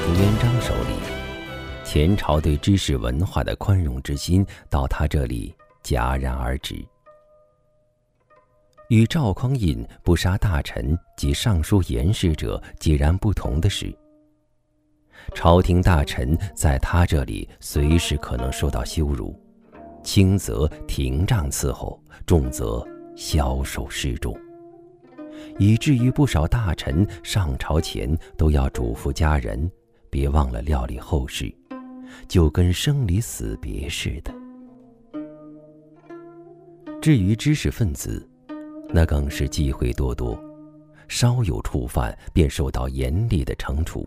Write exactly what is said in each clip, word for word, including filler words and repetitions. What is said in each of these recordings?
朱元璋手里，前朝对知识文化的宽容之心到他这里戛然而止。与赵匡胤不杀大臣及尚书言事者截然不同的是，朝廷大臣在他这里随时可能受到羞辱，轻则廷杖伺候，重则枭首示众，以至于不少大臣上朝前都要嘱咐家人别忘了料理后事，就跟生离死别似的。至于知识分子，那更是忌讳多多，稍有触犯便受到严厉的惩处。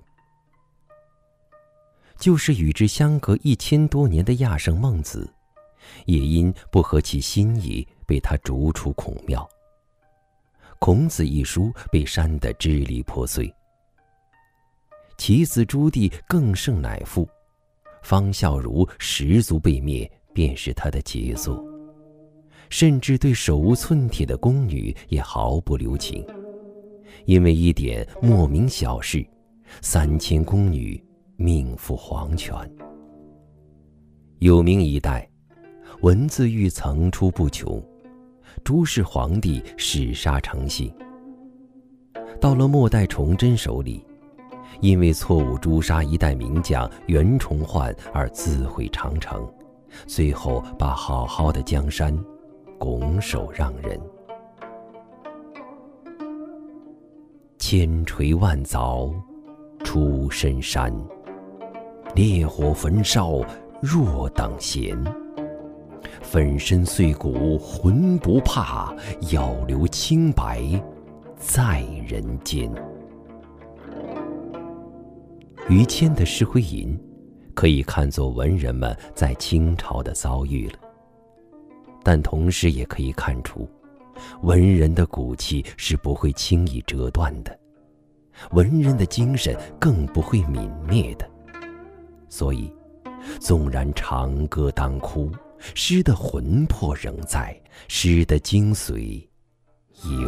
就是与之相隔一千多年的亚圣孟子，也因不合其心意被他逐出孔庙。孔子一书被删得支离破碎。其子朱棣更胜乃父，方孝孺十族被灭便是他的杰作，甚至对手无寸铁的宫女也毫不留情，因为一点莫名小事，三千宫女命赴黄泉。有名一代，文字狱层出不穷，诸氏皇帝弑杀成性。到了末代崇祯手里，因为错误诛杀一代名将袁崇焕而自毁长城，最后把好好的江山拱手让人。千锤万凿出深山，烈火焚烧若等闲。粉身碎骨浑不怕，要留清白在人间。于谦的《诗会吟》可以看作文人们在清朝的遭遇了，但同时也可以看出，文人的骨气是不会轻易折断的，文人的精神更不会泯灭的。所以，纵然长歌当哭，诗的魂魄仍在，诗的精髓